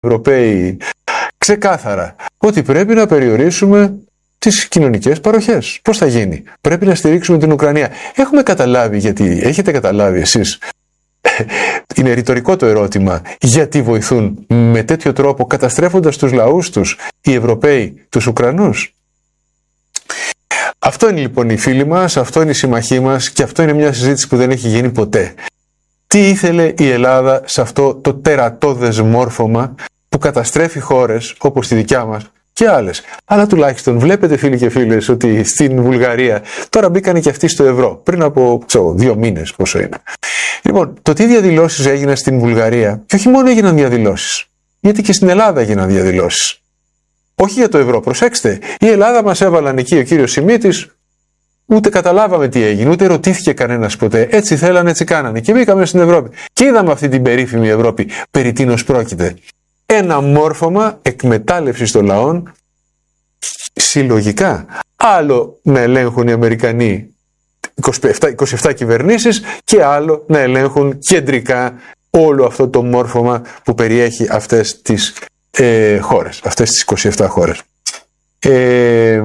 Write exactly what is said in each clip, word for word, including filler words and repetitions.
Ευρωπαίοι ξεκάθαρα ότι πρέπει να περιορίσουμε τις κοινωνικές παροχές. Πώς θα γίνει? Πρέπει να στηρίξουμε την Ουκρανία. Έχουμε καταλάβει γιατί, έχετε καταλάβει εσείς, είναι ρητορικό το ερώτημα, γιατί βοηθούν με τέτοιο τρόπο, καταστρέφοντας τους λαούς τους οι Ευρωπαίοι τους Ουκρανούς? Αυτό είναι λοιπόν οι φίλοι μας, αυτό είναι η συμμαχή μας και αυτό είναι μια συζήτηση που δεν έχει γίνει ποτέ. Τι ήθελε η Ελλάδα σε αυτό το τερατώδες μόρφωμα που καταστρέφει χώρες όπως τη δικιά μας και άλλες? Αλλά τουλάχιστον βλέπετε, φίλοι και φίλες, ότι στην Βουλγαρία τώρα μπήκανε και αυτοί στο ευρώ πριν από ξέρω, δύο μήνες πόσο είναι. Λοιπόν, το τι διαδηλώσεις έγιναν στην Βουλγαρία, και όχι μόνο έγιναν διαδηλώσεις, γιατί και στην Ελλάδα έγιναν διαδηλώσεις. Όχι για το ευρώ, προσέξτε. Η Ελλάδα μας έβαλαν εκεί ο κύριος Σιμίτης, ούτε καταλάβαμε τι έγινε, ούτε ρωτήθηκε κανένας ποτέ. Έτσι θέλανε, έτσι κάνανε. Και μπήκαμε στην Ευρώπη. Και είδαμε αυτή την περίφημη Ευρώπη. Περί τίνος πρόκειται? Ένα μόρφωμα εκμετάλλευσης των λαών συλλογικά. Άλλο να ελέγχουν οι Αμερικανοί είκοσι επτά, είκοσι επτά κυβερνήσεις και άλλο να ελέγχουν κεντρικά όλο αυτό το μόρφωμα που περιέχει αυτές τις ε, χώρες, αυτές τις είκοσι επτά χώρες. Ε,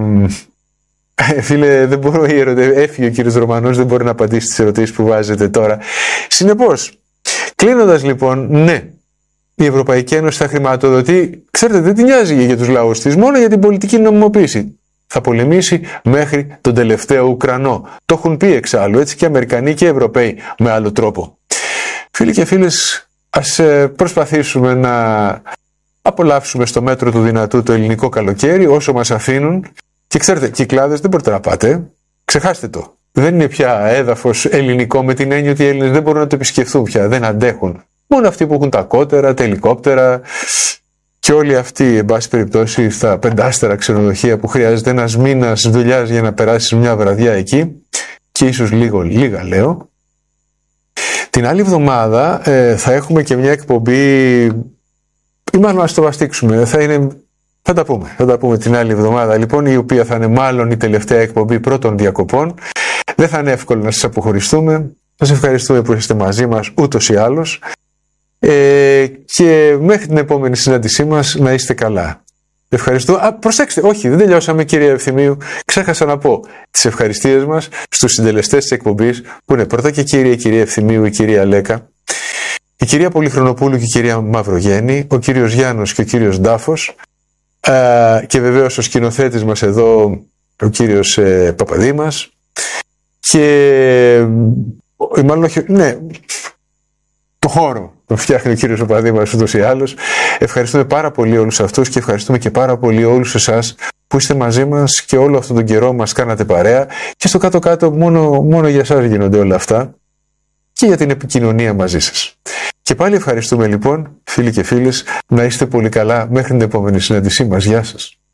φίλε, δεν μπορώ, έφυγε ο κύριος Ρωμανός, δεν μπορεί να απαντήσει τις ερωτήσεις που βάζετε τώρα. Συνεπώς, κλείνοντας λοιπόν, ναι, η Ευρωπαϊκή Ένωση θα χρηματοδοτεί, ξέρετε, δεν την νοιάζει για τους λαούς της, μόνο για την πολιτική νομιμοποίηση. Θα πολεμήσει μέχρι τον τελευταίο Ουκρανό. Το έχουν πει εξάλλου, έτσι και οι Αμερικανοί και οι Ευρωπαίοι με άλλο τρόπο. Φίλοι και φίλες, ας προσπαθήσουμε να απολαύσουμε στο μέτρο του δυνατού το ελληνικό καλοκαίρι όσο μας αφήνουν. Και ξέρετε, Κυκλάδες δεν μπορείτε να πάτε, ξεχάστε το. Δεν είναι πια έδαφος ελληνικό με την έννοια ότι οι Έλληνες δεν μπορούν να το επισκεφθούν πια, δεν αντέχουν. Μόνο αυτοί που έχουν τα κότερα, τα ελικόπτερα και όλοι αυτοί, εν πάση περιπτώσει, στα πεντάστερα ξενοδοχεία που χρειάζεται ένας μήνας δουλειάς για να περάσεις μια βραδιά εκεί, και ίσως λίγο λίγα λέω. Την άλλη εβδομάδα ε, θα έχουμε και μια εκπομπή, ή μάλλον ας το βαστίξουμε, θα είναι... Θα τα πούμε, θα τα πούμε την άλλη εβδομάδα λοιπόν, η οποία θα είναι μάλλον η τελευταία εκπομπή πρώτων διακοπών. Δεν θα είναι εύκολο να σας αποχωριστούμε. Σας ευχαριστούμε που είστε μαζί μας ούτως ή άλλως. Ε, και μέχρι την επόμενη συνάντησή μας να είστε καλά. Ευχαριστώ. Α, προσέξτε, όχι, δεν τελειώσαμε, κύριε Ευθυμίου. Ξέχασα να πω τις ευχαριστίες μας στους συντελεστές της εκπομπής, που είναι πρώτα και κύρια η κυρία Ευθυμίου, η κυρία Λέκα, η κυρία Πολυχρονοπούλου και η κυρία Μαυρογέννη, ο κύριος Γιάννος και ο κύριος Ντάφος. Uh, και βεβαίως ο σκηνοθέτης μας εδώ, ο κύριος ε, Παπαδήμας, και ε, μάλλον όχι, ναι, το χώρο το φτιάχνει ο κύριος Παπαδήμας ούτως ή άλλως. Ευχαριστούμε πάρα πολύ όλους αυτούς και ευχαριστούμε και πάρα πολύ όλους εσάς που είστε μαζί μας και όλο αυτόν τον καιρό μας κάνατε παρέα, και στο κάτω-κάτω μόνο, μόνο για εσάς γίνονται όλα αυτά και για την επικοινωνία μαζί σας. Και πάλι ευχαριστούμε λοιπόν, φίλοι και φίλες, να είστε πολύ καλά μέχρι την επόμενη συνάντησή μας. Γεια σας.